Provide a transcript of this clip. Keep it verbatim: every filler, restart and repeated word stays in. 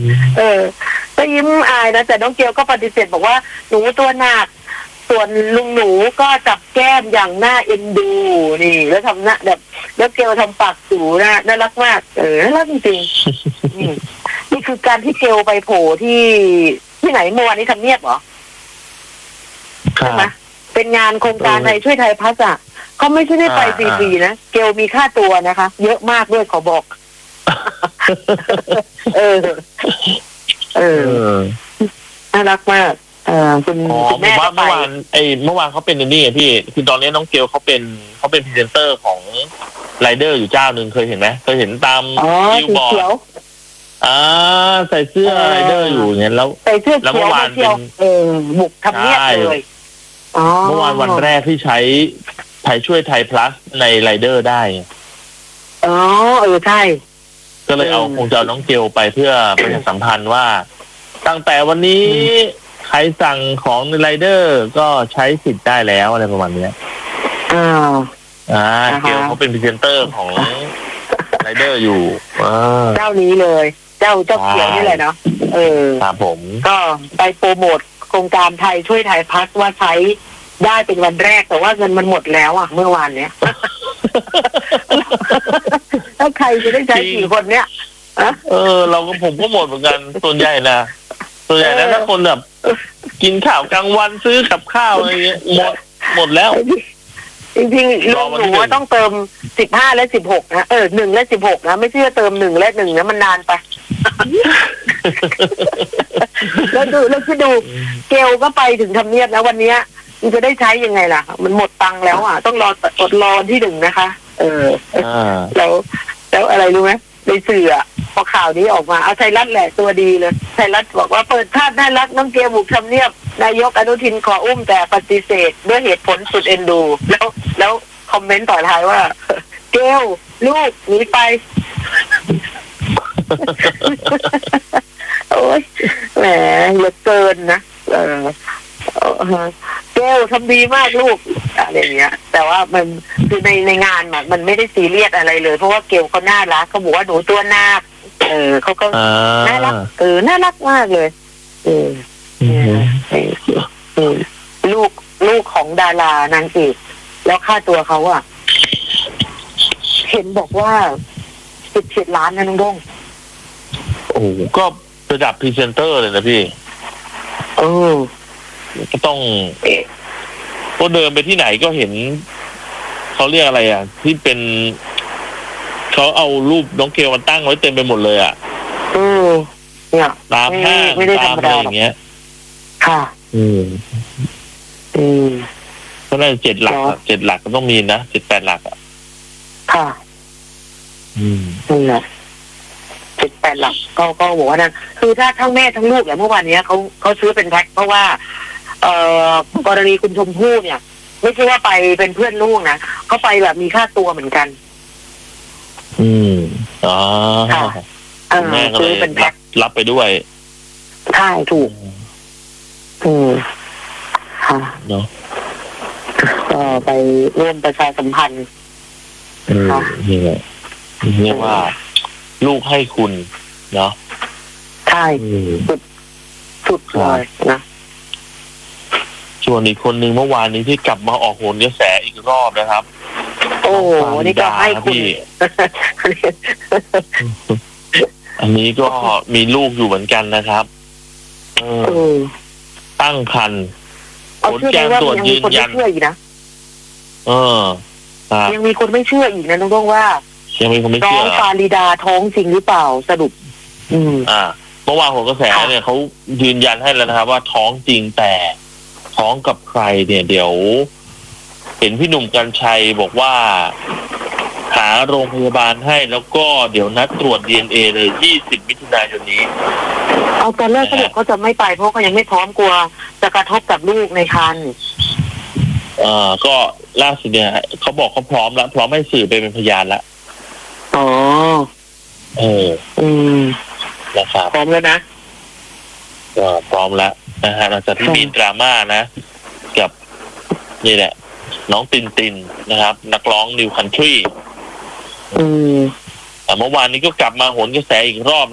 เออก็ยิ้มอายนะแต่น้องเกลก็ปฏิเสธบอกว่าหนูตัวหนักส่วนลุงหนูก็จับแก้มอย่างน่าเอ็นดูนี่แล้วทำหน้าแบบแล้วเกลทำปากสูนะน่ารักมากเออน่ารักจริงๆนี่นี่คือการที่เกลไปโผล่ที่ที่ไหนเมื่อวานนี้ทำเนียบเหรอใช่ไหมเป็นงานโครงการไทยช่วยไทยพัฒน์อ่ะเขาไม่ใช่ได้ไปฟรีๆนะเกลมีค่าตัวนะคะเยอะมากด้วยขอบอกเออเออน่ารักมากเออคุณคุณแม่ก็ไปเมื่อวานไอ้เมื่อวานเขาเป็นนี่ไงพี่คือตอนนี้น้องเกลเขาเป็นเขาเป็นพรีเซนเตอร์ของไรเดอร์อยู่เจ้าหนึ่งเคยเห็นไหมเคยเห็นตามบิลบอร์ดอ่าใส่เสื้อไรเดอร์อยู่เนี่ยแล้วใส่เสื้อเขียวมาเที่ยวเออบุกทำเนียบเลยเมื่อวานวันแรกที่ใช้ไทยช่วยไทยพลัสในไรเดอร์ได้อ๋อเออใช่ก็เลยเอาคงจะเอาน้องเกลไปเพื่อประชาสัมพันธ์ว่าตั้งแต่วันนี้ใครสั่งของในไรเดอร์ก็ใช้สิทธิ์ได้แล้วอะไรประมาณนี้อ่าอ่าเกลเขาเป็นพรีเซนเตอร์ของไรเดอร์อยู่เจ้านี้เลยเจ้าเจ้าเขียวนี่แหละเนาะเออครับผมก็ไปโปรโมทโครงการไทยช่วยไทยพัฒน์ว่าใช้ได้เป็นวันแรกแต่ว่าเงินมันหมดแล้วอ่ะเมื่อวานเนี้ยแล้วใครจะได้ใช้กี่คนเนี้ยเออเราก็ผมก็หมดเหมือนกันส่วนใหญ่นะส่วนใหญ่แล้วถ้าคนแบบกินข้าวกลางวันซื้อกับข้าวอะไรเงี้ยหมดหมดแล้วจริงๆลุงหนูต้องเติมสิบห้าและสิบหกนะเออหนึ่งและสิบหกนะไม่ใช่เติมหนึ่งและหนึ่งนะมันนานไปแล้วดูแล้วคิดดูเกลก็ไปถึงทำเนียบแล้ววันนี้มันจะได้ใช้ยังไงล่ะมันหมดตังค์แล้วอ่ะต้องรออดรอที่หนึ่งนะคะ เออแล้วแล้วอะไรรู้ไหมในสื่อพอข่าวนี้ออกมาเอาไทยรัฐแหละตัวดีเลยไทยรัฐบอกว่าเปิดภาพน่ารักน้องเกลบุกทำเนียบนายกอนุทินขออุ้มแต่ปฏิเสธด้วยเหตุผลสุดเอ็นดูแล้วแล้วคอมเมนต์ต่อท้ายว่าเกลลูกหนีไปโอ้ยแหมเหลือเกินนะเออเกลทำดีมากลูกอะไรเงี้ยแต่ว่ามันคือในในงานมันมันไม่ได้ซีเรียสอะไรเลยเพราะว่าเกลเขาน่ารักเขาบอกว่าหนูตัวนาคเออเขาก็น่ารักเออน่ารักมากเลยเออลูกลูกของดารานางเอกแล้วค่าตัวเขาอะเห็นบอกว่าสิบเจ็ดล้านนะน้องดงโอ้ก็ระดับพรีเซนเตอร์เลยนะพี่เออก็ต้องก็เดินไปที่ไหนก็เห็นเขาเรียกอะไรอ่ะที่เป็นเขาเอารูปน้องเกลมาตั้งไว้เต็มไปหมดเลยอ่ะเออเนี่ยตามห้างตามอะไรอย่างเงี้ยค่ะอืมอืมก็น่าจะเจ็ดหลักเจ็ดหลักก็ต้องมีนะเจ็ดแปดหลักอ่ะค่ะอืมนี่แหละเจ็ดแปดหลักก็ก็บอกว่านั่นคือถ้าทั้งแม่ทั้งลูกอย่างเมื่อวานนี้เขาเขาซื้อเป็นแพ็คเพราะว่าเอ่อกรณีคุณชมพู่เนี่ยไม่ใช่ว่าไปเป็นเพื่อนลูกนะเขาไปแบบมีค่าตัวเหมือนกันอืมอ๋อแม่ก็เลยเป็นแพ็ครับไปด้วยใช่ถูกอืมค่ะเนาะก็ไปร่วมประชาสัมพันธ์ค่ะนี่แหละเรียกว่าลูกให้คุณเนาะใช่สุดสุดเลยนะส่วนอีกคนหนึ่งเมื่อวานนี้ที่กลับมาออกโหนกระแสอีกรอบนะครับโอ้นี่ก็ให้คุณอันนี้ก็มีลูกอยู่เหมือนกันนะครับตั้งครรภ์ผลการตรวจยืนยันเออยังมีคนไม่เชื่ออีกนะน้องต้องว่ายังมีคนไม่เชื่อน้องฟาริดาท้องจริงหรือเปล่าสรุปอืมอ่าเมื่อวานโหนกระแสเนี่ยเขายืนยันให้แล้วนะครับว่าท้องจริงแต่ท้องกับใครเนี่ยเดี๋ยวเห็นพี่หนุ่มกรรชัยบอกว่าหาโรงพยาบาลให้แล้วก็เดี๋ยวนัดตรวจ ดี เอ็น เอ เลยยี่สิบมิถุนายนนี้เอาตอนแรกเขาบอกเขาจะไม่ไปเพราะเขายังไม่พร้อมกลัวจะกระทบกับลูกในครรภ์อ่าก็ล่าสุดเนี่ยเขาบอกเขาพร้อมแล้วพร้อมให้สื่อไปเป็นพยานแล้วอ๋อเอออืมนะครับพร้อมแล้วนะก็พร้อมแล้วนะฮะหลังจากที่มีดราม่านะกับนี่แหละน้องตินตินนะครับ นักร้องนิวคันทรีอืมเมื่อวานนี้ก็กลับมาโหนกระแสอีกรอบ